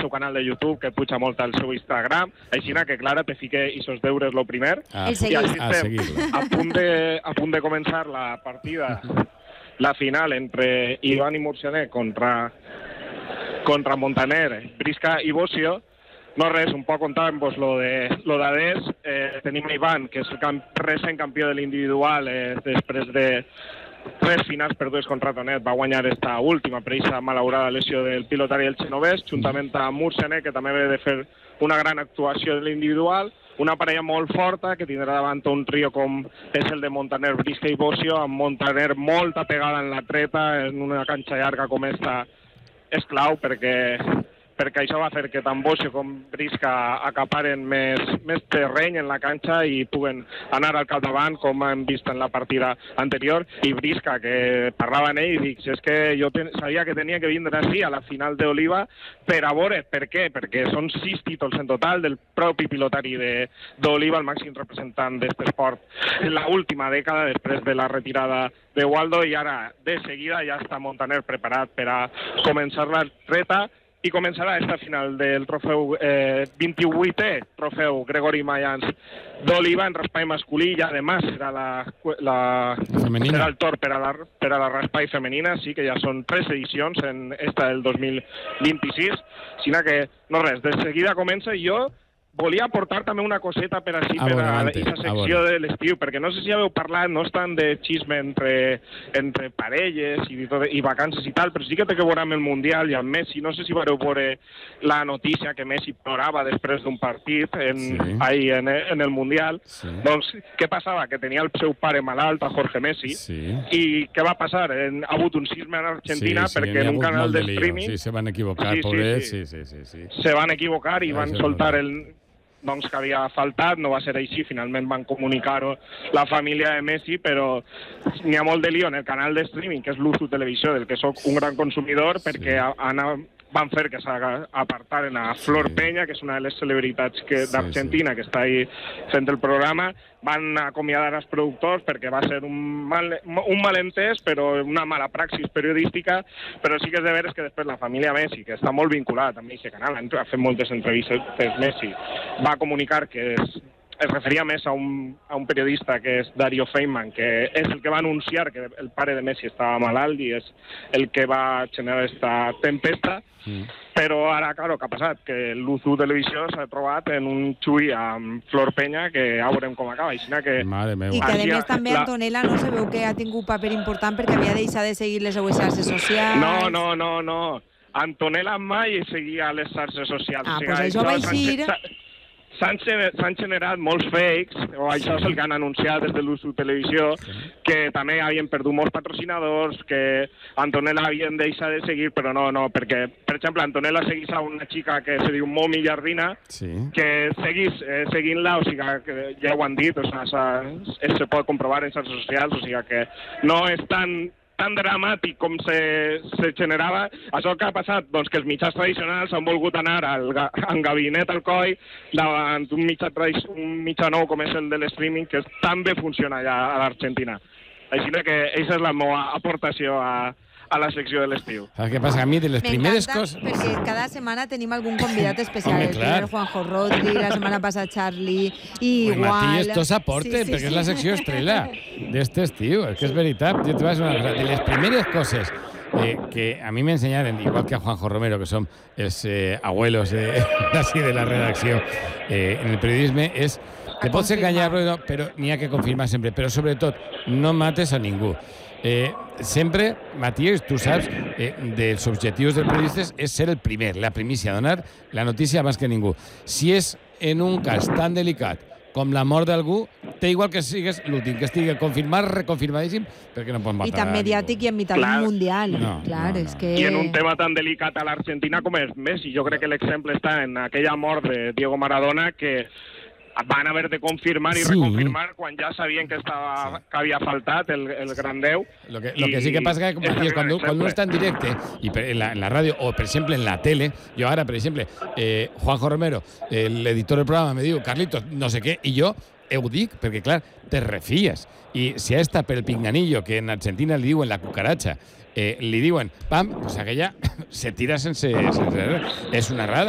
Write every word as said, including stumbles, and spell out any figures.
seu canal de YouTube, que puja molt al seu Instagram, així que, Clara, te fique aquests deures lo primer. Ah, El seguir. I a seguir-lo. a punt de, a punt de començar la partida, la final entre Iván i Murcianet contra, contra Montaner, Brisca i Bocio. No res, un poc contàvem-vos lo de lo d'Ades. Eh, tenim Iván, que és el camp, recent campió de l'individual, eh, després de tres finals perdudes contra Tonet, va guanyar esta última per aquesta malaurada lesió del pilotari del Genovès, juntament amb Murcianet, que també ve de fer una gran actuació de l'individual, una parella molt forta que tindrà davant un trio com és el de Montaner, Brisca i Bocio, amb Montaner molt apegada en la treta, en una canxa llarga com esta és clau perquè perquè això va fer que tant Bocio com Brisca acaparen més, més terreny en la canxa i puguen anar al capdavant, com hem vist en la partida anterior. I Brisca, que parlava en ell, i dic, si és que jo ten, sabia que tenia que vindre així a la final d'Oliva per a veure per què, perquè són sis títols en total del propi pilotari d'Oliva, el màxim representant d'aquest esport en l'última dècada, després de la retirada de Waldo, i ara de seguida ja està Montaner preparat per a començar la treta. I començarà esta final del trofeu eh, vint-i-vuitè trofeu Gregori Mayans d'Oliva en raspall masculí, i además serà la, la serà el tor per a la, per a la raspall femenina, sí que ja són tres edicions en esta del dos mil vint-i-sis, sinó que no res, de seguida comença. I jo volia aportar també una coseta per així, per a aquesta secció de l'estiu, perquè no sé si haveu parlat, no és tant de xisme entre, entre parelles i, i vacances i tal, però sí que té que veure amb el Mundial i amb Messi. No sé si vareu veure la notícia que Messi plorava després d'un partit en, sí. ahí en, en el Mundial. Sí. Doncs què passava? Que tenia el seu pare malalt, a Jorge Messi, sí. I què va passar? En, ha hagut un cisme en Argentina sí, sí, perquè en un canal de streaming... Sí, se van equivocar, sí, pobrets, sí, sí, sí, sí, sí. Se van equivocar i van soltar el... doncs que havia faltat, no va ser així, finalment van comunicar-ho la família de Messi, però n'hi ha molt de lío en el canal de streaming, que és l'Usu Televisió, del que sóc un gran consumidor, perquè sí. Ana, van fer que s'apartaren a Flor sí. Peña, que és una de les celebritats d'Argentina, sí, sí. que està ahí fent el programa. Van acomiadar els productors perquè va ser un, mal, un malentès, però una mala praxis periodística, però sí que és de veres que després la família Messi, que està molt vinculada també a aquest canal, ha fet moltes entrevistes Messi, va comunicar que és, es referia més a un, a un periodista que és Dario Feynman, que és el que va anunciar que el pare de Messi estava malalt i és el que va generar aquesta tempesta. Mm. Però ara, claro, què ha passat? Que l'Uzu Televisió s'ha trobat en un xui amb Flor Peña que ja veurem com acaba. I que, I que a més també la... Antonella no se veu que ha tingut paper important perquè havia deixat de seguir les seues xarxes socials. No, no, no, no. Antonella mai seguia les xarxes socials. Ah, doncs pues això va eixir... S'han generat molts fakes, o això és el que han anunciat des de l'Usu Televisió, que també havien perdut molts patrocinadors, que Antonella havien deixat de seguir, però no, no, perquè, per exemple, Antonella seguís a una xica que se diu Momi Jardina, sí. que seguís eh, seguint-la, o sigui, que ja ho han dit, o sigui, se pot comprovar en xarxes socials, o sigui que no és tan... tan dramàtic com se, se generava. Això que ha passat, doncs que els mitjans tradicionals han volgut anar al en gabinet al coll davant un mitjà, un mitjà nou com és el de l'streaming, que també funciona allà a l'Argentina. Així que aquesta és la meva aportació a, a la secció de l'estiu. El que passa a mi de les primeres coses... perquè cada setmana tenim algun convidat especial. Home, el primer Juanjo Rodri, la setmana passada Charlie, i igual... Matías, tots s'aporten, sí, sí, perquè sí. És la secció estrella d'este estiu. És que és veritat. Jo te vas a una cosa. De les primeres coses eh, que a mi m'ensenyaren, igual que a Juanjo Romero, que som els eh, abuelos eh, de la redacció eh, en el periodisme, és que pots enganyar, però n'hi ha que confirmar sempre. Però sobretot, no mates a ningú. Eh, sempre, Matías, tu saps, eh, dels objectius dels periodistes és ser el primer, la primícia, donar la notícia abans que ningú. Si és en un cas tan delicat com la mort d'algú, té igual que sigues l'últim, que estigui confirmat, reconfirmadíssim, perquè no pots matar. I tan mediàtic i enmig d'un mundial. No, Clar, no, no. És que... I en un tema tan delicat a l'Argentina com és Messi, jo crec que l'exemple està en aquella mort de Diego Maradona, que van haver de confirmar i sí. reconfirmar quan ja sabien que, estava, sí. que havia faltat el, el gran Déu. Lo que, lo que sí que passa que, Matías, quan, quan uno està en directe, i per, en, la, en la ràdio, o per exemple en la tele, jo ara, per exemple, eh, Juanjo Romero, l'editor del programa, me diu, Carlitos, no sé què, i jo ho dic, perquè clar, te refies. I si a esta, per el pinganillo, que en Argentina li diuen la cucaracha, eh, li diuen, pam, pues aquella se tira sense, sense res. És una errada.